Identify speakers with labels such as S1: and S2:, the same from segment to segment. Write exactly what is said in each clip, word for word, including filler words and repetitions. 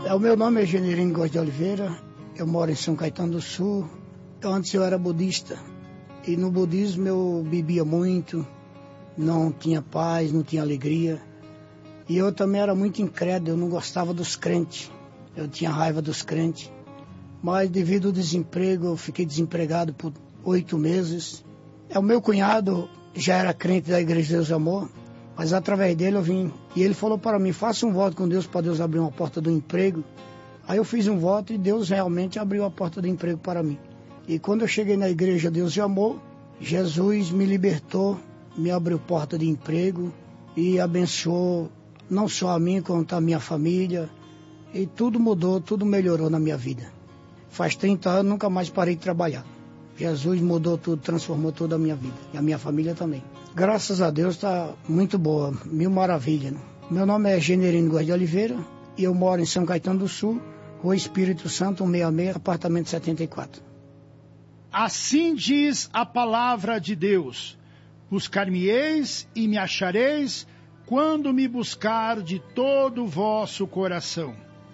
S1: O meu nome é Generino Góes de Oliveira, eu moro em São Caetano do Sul. Antes eu era budista e no budismo eu bebia muito, não tinha paz, não tinha alegria. E eu também era muito incrédulo, eu não gostava dos crentes, eu tinha raiva dos crentes. Mas devido ao desemprego, eu fiquei desempregado por oito meses. O meu cunhado já era crente da Igreja de Deus e Amor, mas através dele eu vim. E ele falou para mim, faça um voto com Deus para Deus abrir uma porta do emprego. Aí eu fiz um voto e Deus realmente abriu a porta do emprego para mim. E quando eu cheguei na Igreja Deus e Amor, Jesus me libertou, me abriu porta de emprego e abençoou não só a mim, como a minha família. E tudo mudou, tudo melhorou na minha vida. Faz trinta anos, nunca mais parei de trabalhar. Jesus mudou tudo, transformou toda a minha vida. E a minha família também. Graças a Deus está muito boa, mil maravilhas. Né? Meu nome é Generino Góes de Oliveira e eu moro em São Caetano do Sul, Rua Espírito Santo, cento e sessenta e seis, apartamento setenta e quatro.
S2: Assim diz a palavra de Deus: buscar-me-eis e me achareis quando me buscar de todo o vosso coração.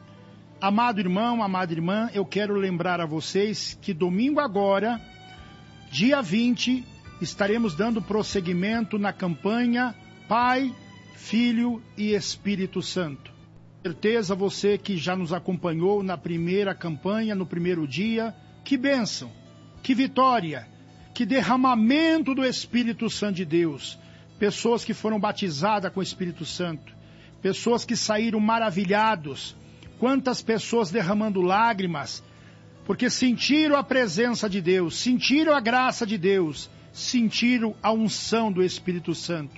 S2: Amado irmão, amada irmã, eu quero lembrar a vocês que domingo agora, dia vinte, estaremos dando prosseguimento na campanha Pai, Filho e Espírito Santo. Com certeza você que já nos acompanhou na primeira campanha, no primeiro dia, que bênção, que vitória, que derramamento do Espírito Santo de Deus. Pessoas que foram batizadas com o Espírito Santo, pessoas que saíram maravilhados. Quantas pessoas derramando lágrimas, porque sentiram a presença de Deus, sentiram a graça de Deus, sentiram a unção do Espírito Santo.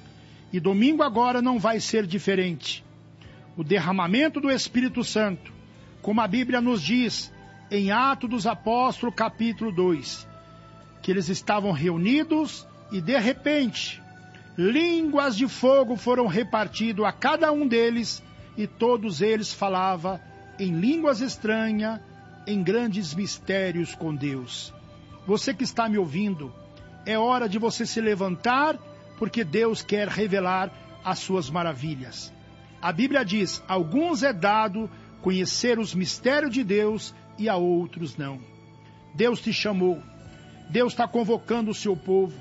S2: E domingo agora não vai ser diferente. O derramamento do Espírito Santo, como a Bíblia nos diz, em Atos dos Apóstolos, capítulo dois, que eles estavam reunidos e de repente, línguas de fogo foram repartidas a cada um deles, e todos eles falavam em línguas estranhas, em grandes mistérios com Deus. Você que está me ouvindo, é hora de você se levantar, porque Deus quer revelar as suas maravilhas. A Bíblia diz, alguns é dado conhecer os mistérios de Deus e a outros não. Deus te chamou, Deus está convocando o seu povo.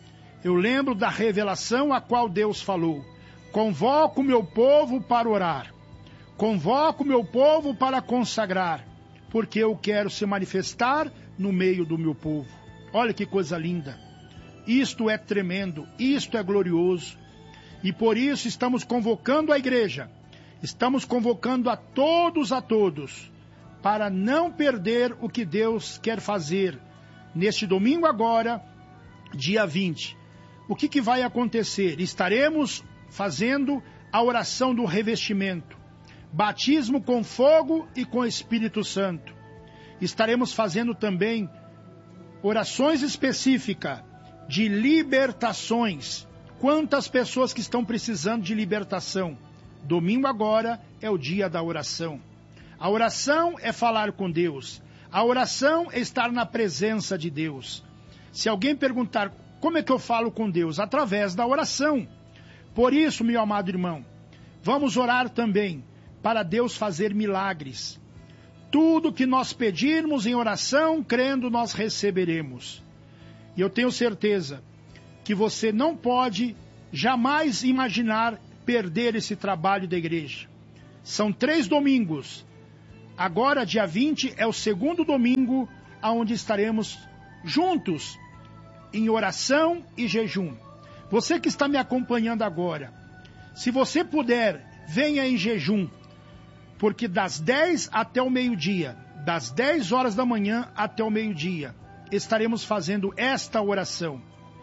S2: Eu lembro da revelação a qual Deus falou: convoco o meu povo para orar, convoco o meu povo para consagrar, porque eu quero se manifestar no meio do meu povo. Olha que coisa linda, isto é tremendo, isto é glorioso, e por isso estamos convocando a igreja, estamos convocando a todos, a todos, para não perder o que Deus quer fazer neste domingo agora, dia vinte. O que, que vai acontecer? Estaremos fazendo a oração do revestimento, batismo com fogo e com Espírito Santo. Estaremos fazendo também orações específicas de libertações. Quantas pessoas que estão precisando de libertação? Domingo agora é o dia da oração. A oração é falar com Deus. A oração é estar na presença de Deus. Se alguém perguntar, como é que eu falo com Deus? Através da oração. Por isso, meu amado irmão, vamos orar também para Deus fazer milagres. Tudo que nós pedirmos em oração, crendo, nós receberemos. E eu tenho certeza que você não pode jamais imaginar perder esse trabalho da igreja. São três domingos. Agora, dia vinte, é o segundo domingo onde estaremos juntos em oração e jejum. Você que está me acompanhando agora, se você puder, venha em jejum, porque das dez até o meio-dia, das dez horas da manhã até o meio-dia, estaremos fazendo esta oração.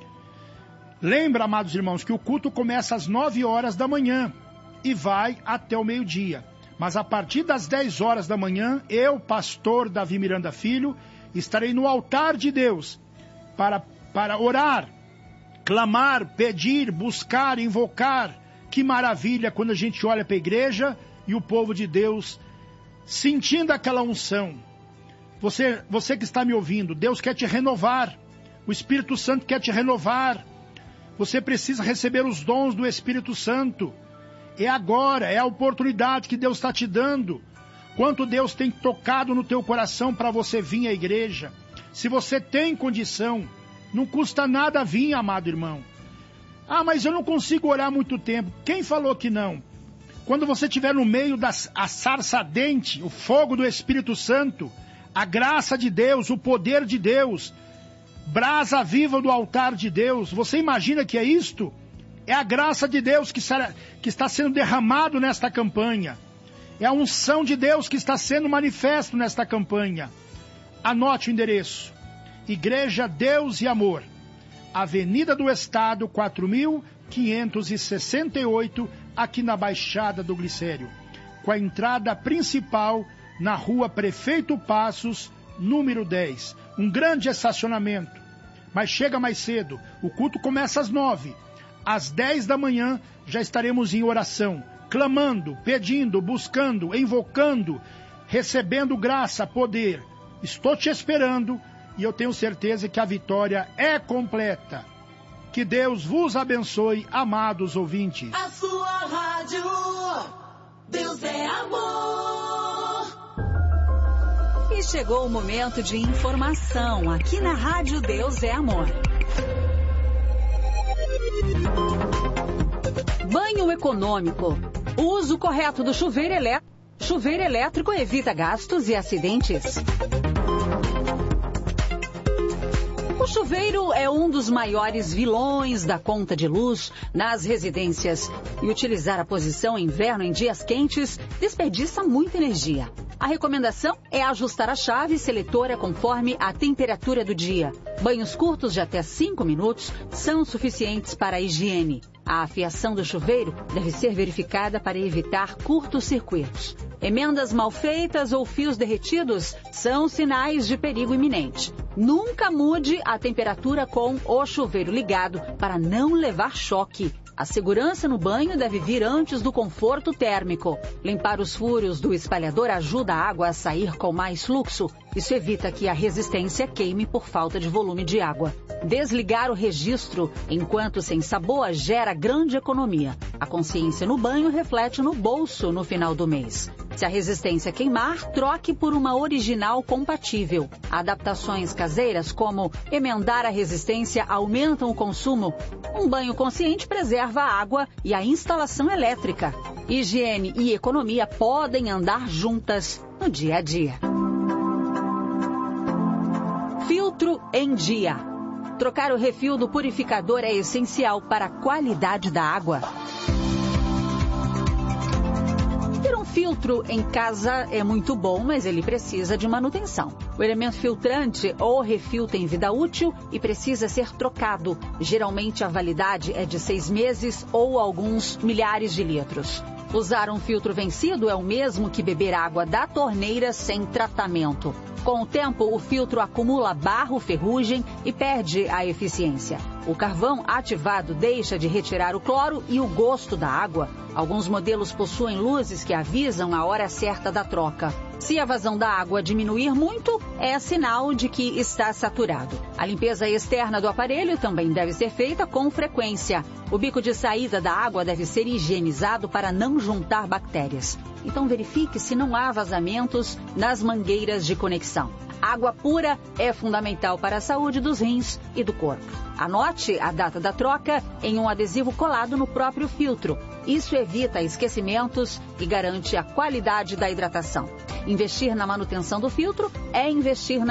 S2: Lembra, amados irmãos, que o culto começa às nove horas da manhã e vai até o meio-dia. Mas a partir das dez horas da manhã, eu, pastor Davi Miranda Filho, estarei no altar de Deus para, para orar, clamar, pedir, buscar, invocar. Que maravilha quando a gente olha para a igreja e o povo de Deus sentindo aquela unção. Você, você que está me ouvindo, Deus quer te renovar, o Espírito Santo quer te renovar. Você precisa receber os dons do Espírito Santo. É agora, é a oportunidade que Deus está te dando. quanto Deus tem tocado no teu coração para você vir à igreja. Se você tem condição, não custa nada vir, amado irmão. Ah, mas eu não consigo orar muito tempo. Quem falou que não? Quando você estiver no meio da sarça ardente, o fogo do Espírito Santo, a graça de Deus, o poder de Deus, brasa viva do altar de Deus, você imagina que é isto? É a graça de Deus que, será, que está sendo derramado nesta campanha. É a unção de Deus que está sendo manifesto nesta campanha. Anote o endereço. Igreja Deus e Amor, Avenida do Estado, quatro mil quinhentos e sessenta e oito, aqui na Baixada do Glicério, com a entrada principal na rua Prefeito Passos, número dez. Um grande estacionamento, mas chega mais cedo. O culto começa às nove. Às dez da manhã já estaremos em oração, clamando, pedindo, buscando, invocando, recebendo graça, poder. Estou te esperando e eu tenho certeza que a vitória é completa. Que Deus vos abençoe, amados ouvintes.
S3: A sua rádio, Deus é amor. E chegou o momento de informação aqui na Rádio Deus é Amor. Banho econômico. O uso correto do chuveiro elétrico. Chuveiro elétrico evita gastos e acidentes. O chuveiro é um dos maiores vilões da conta de luz nas residências. E utilizar a posição inverno em dias quentes desperdiça muita energia. A recomendação é ajustar a chave seletora conforme a temperatura do dia. Banhos curtos de até cinco minutos são suficientes para a higiene. A afiação do chuveiro deve ser verificada para evitar curtos-circuitos. Emendas mal feitas ou fios derretidos são sinais de perigo iminente. Nunca mude a temperatura com o chuveiro ligado para não levar choque. A segurança no banho deve vir antes do conforto térmico. Limpar os furos do espalhador ajuda a água a sair com mais fluxo. Isso evita que a resistência queime por falta de volume de água. Desligar o registro enquanto sem sabor gera grande economia. A consciência no banho reflete no bolso no final do mês. Se a resistência queimar, troque por uma original compatível. Adaptações caseiras como emendar a resistência aumentam o consumo. Um banho consciente preserva a água e a instalação elétrica. Higiene e economia podem andar juntas no dia a dia. Filtro em dia. Trocar o refil do purificador é essencial para a qualidade da água. Ter um filtro em casa é muito bom, mas ele precisa de manutenção. O elemento filtrante ou refil tem vida útil e precisa ser trocado. Geralmente a validade é de seis meses ou alguns milhares de litros. Usar um filtro vencido é o mesmo que beber água da torneira sem tratamento. Com o tempo, o filtro acumula barro, ferrugem e perde a eficiência. O carvão ativado deixa de retirar o cloro e o gosto da água. Alguns modelos possuem luzes que avisam a hora certa da troca. Se a vazão da água diminuir muito, é sinal de que está saturado. A limpeza externa do aparelho também deve ser feita com frequência. O bico de saída da água deve ser higienizado para não juntar bactérias. Então verifique se não há vazamentos nas mangueiras de conexão. Água pura é fundamental para a saúde dos rins e do corpo. Anote a data da troca em um adesivo colado no próprio filtro. Isso evita esquecimentos e garante a qualidade da hidratação. Investir na manutenção do filtro é investir na